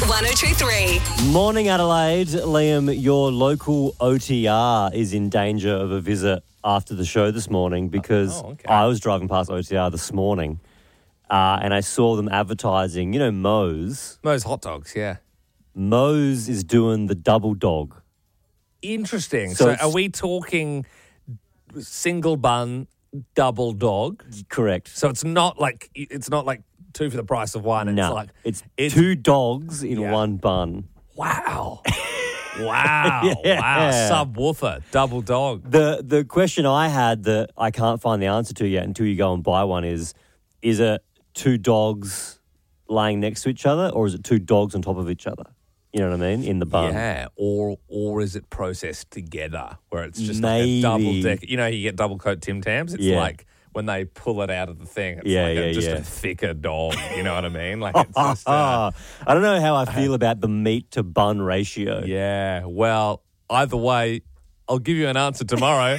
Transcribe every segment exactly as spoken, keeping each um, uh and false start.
one oh two three. Morning, Adelaide. Liam, your local O T R is in danger of a visit after the show this morning because Oh, okay. I was driving past O T R this morning uh, and I saw them advertising, you know, Moe's. Those hot dogs, yeah. Moe's is doing the double dog. Interesting. So So, it's- are we talking single bun, double dog? Correct. So it's not like it's not like two for the price of one. It's No, like it's, it's two dogs in Yeah. one bun. wow, wow, Yeah. wow. Subwoofer, double dog. The the question I had that I can't find the answer to yet until you go and buy one is, is it two dogs laying next to each other or is it two dogs on top of each other? You know what I mean? In the bun. Yeah, or or is it processed together where it's just Maybe. like a double deck? You know, you get double coat Tim Tams. It's Yeah. like when they pull it out of the thing. It's Yeah, like a, yeah, just yeah. a thicker dog. You know what I mean? Like it's just. Uh, Ah, I don't know how I feel about the meat to bun ratio. yeah. Well, either way, I'll give you an answer tomorrow.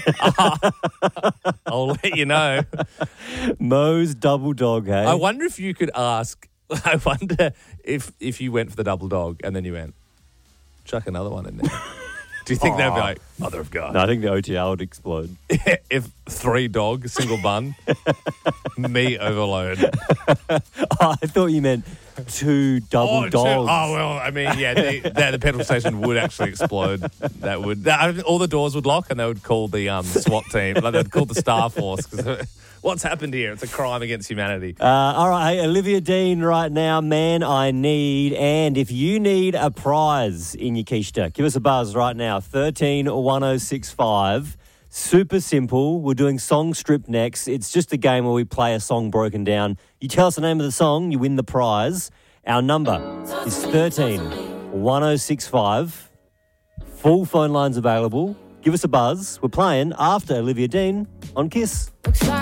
I'll let you know. Moe's double dog, hey? I wonder if you could ask. I wonder if if you went for the double dog and then you went, chuck another one in there. Do you think they'd be like, mother of God? No, I think the O T R would explode. If three dog, single bun, meat overload. Oh, I thought you meant two double Oh, two- dogs. oh, well, I mean, yeah, the, the, the petrol station would actually explode. That would, that, all the doors would lock and they would call the um, SWAT team. Like they'd call the Star Force because what's happened here? It's a crime against humanity. Uh, all right, hey, Olivia Dean right now, man, I need, and if you need a prize in your quiche, give us a buzz right now, thirteen one oh six five. Super simple. We're doing Song Strip next. It's just a game where we play a song broken down. You tell us the name of the song, you win the prize. Our number is thirteen one oh six five. Full phone lines available. Give us a buzz. We're playing after Olivia Dean on Kiss.